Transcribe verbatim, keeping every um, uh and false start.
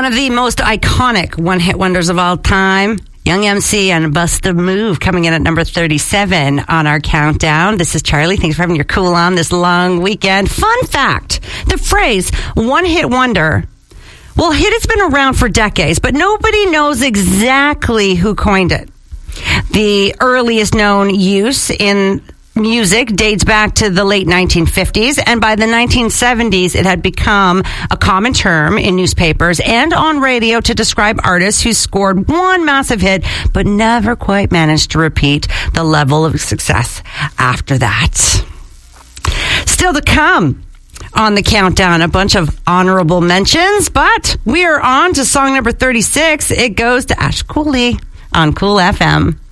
One of the most iconic one-hit wonders of all time, Young M C and Bust a Move, coming in at number thirty-seven on our countdown. This is Charlie. Thanks for having your cool on this long weekend. Fun fact, the phrase one-hit wonder, well, hit has been around for decades, but nobody knows exactly who coined it. The earliest known use in music dates back to the late nineteen fifties, and by the nineteen seventies, it had become a common term in newspapers and on radio to describe artists who scored one massive hit but never quite managed to repeat the level of success after that. Still to come on the countdown, a bunch of honorable mentions, but we are on to song number thirty-six. It goes to Ash Cooley on Cool F M.